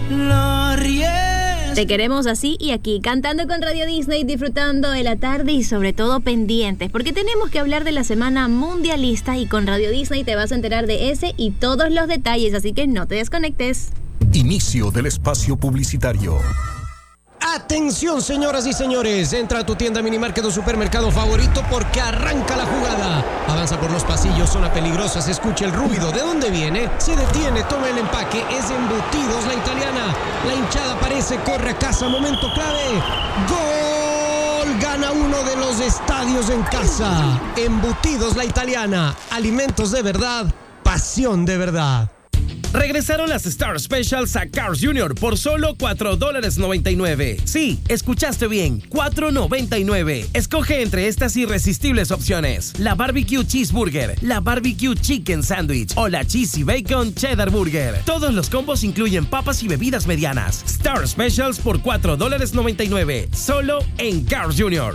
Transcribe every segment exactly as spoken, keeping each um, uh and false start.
Te queremos así y aquí, cantando con Radio Disney, disfrutando de la tarde y sobre todo pendientes, porque tenemos que hablar de la semana mundialista y con Radio Disney te vas a enterar de ese y todos los detalles, así que no te desconectes. Inicio del espacio publicitario. Atención, señoras y señores, entra a tu tienda Minimarket o supermercado favorito porque arranca la jugada. Avanza por los pasillos, zona peligrosa, se escucha el ruido. ¿De dónde viene? Se detiene, toma el empaque, es Embutidos La Italiana. La hinchada aparece, corre a casa, momento clave. ¡Gol! Gana uno de los estadios en casa. Embutidos La Italiana, alimentos de verdad, pasión de verdad. Regresaron las Star Specials a Carl's junior por solo cuatro dólares noventa y nueve. Sí, escuchaste bien, cuatro noventa y nueve. Escoge entre estas irresistibles opciones: la Barbecue Cheeseburger, la Barbecue Chicken Sandwich o la Cheesy Bacon Cheddar Burger. Todos los combos incluyen papas y bebidas medianas. Star Specials por cuatro dólares noventa y nueve, solo en Carl's junior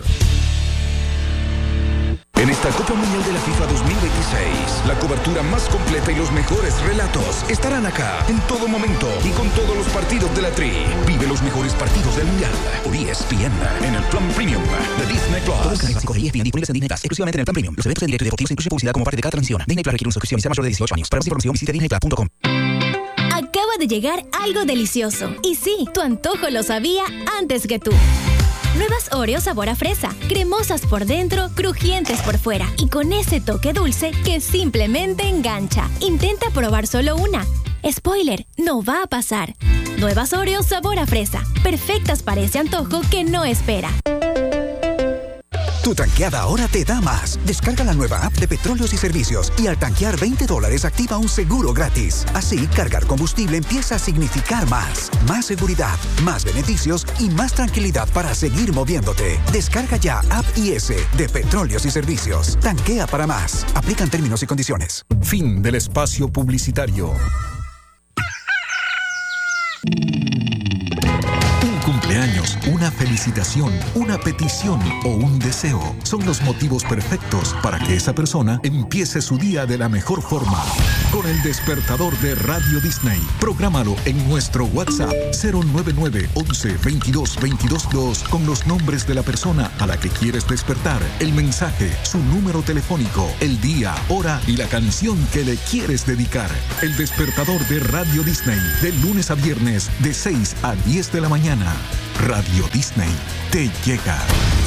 En esta Copa Mundial de la FIFA dos mil veintiséis, la cobertura más completa y los mejores relatos estarán acá en todo momento y con todos los partidos de la Tri. Vive los mejores partidos del Mundial por E S P N en el plan premium de Disney Plus. Todos los canales básicos de E S P N disponibles en Disney Plus, exclusivamente en el plan premium. Los eventos en directo y deportivos incluyen publicidad como parte de cada transmisión. Disney Plus requiere una suscripción y sea mayor de dieciocho años. Para más información visite disney plus punto com. Acaba de llegar algo delicioso. Y sí, tu antojo lo sabía antes que tú. Nuevas Oreo sabor a fresa, cremosas por dentro, crujientes por fuera y con ese toque dulce que simplemente engancha. Intenta probar solo una. Spoiler, no va a pasar. Nuevas Oreo sabor a fresa, perfectas para ese antojo que no espera. Tu tanqueada ahora te da más. Descarga la nueva app de Petróleos y Servicios y al tanquear veinte dólares activa un seguro gratis. Así, cargar combustible empieza a significar más. Más seguridad, más beneficios y más tranquilidad para seguir moviéndote. Descarga ya App I S de Petróleos y Servicios. Tanquea para más. Aplican términos y condiciones. Fin del espacio publicitario. Cumpleaños, una felicitación, una petición o un deseo son los motivos perfectos para que esa persona empiece su día de la mejor forma. Con el despertador de Radio Disney. Prográmalo en nuestro WhatsApp cero nueve nueve once veintidós veintidós dos con los nombres de la persona a la que quieres despertar, el mensaje, su número telefónico, el día, hora y la canción que le quieres dedicar. El despertador de Radio Disney, de lunes a viernes, de seis a diez de la mañana. Radio Disney te llega.